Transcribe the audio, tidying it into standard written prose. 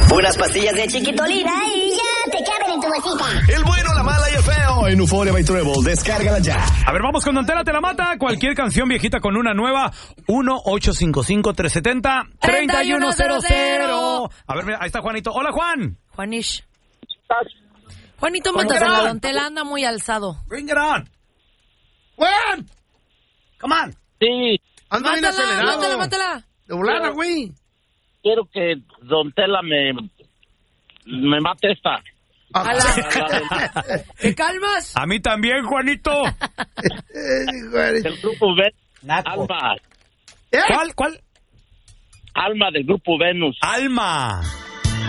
Unas pastillas de Chiquitolina y ya te caben en tu bolsita. El bueno, la mala y el feo en Euphoria by Treble. Descárgala ya. A ver, vamos con Don Tela te la mata. Cualquier canción viejita con una nueva. 1-855-370-3100. A ver, mira, ahí está Juanito. Hola, Juan. Juanish. Juanito, métasela. Don Tela anda muy alzado. Bring it on. Juan. Come on. Sí, Anda bien acelerado. Mátala. De volada, güey. quiero que Don Tela me mate esta. ¿Te calmas? A mí también, Juanito. Del grupo Venus. Alma. ¿Cuál? Alma del grupo Venus. Alma.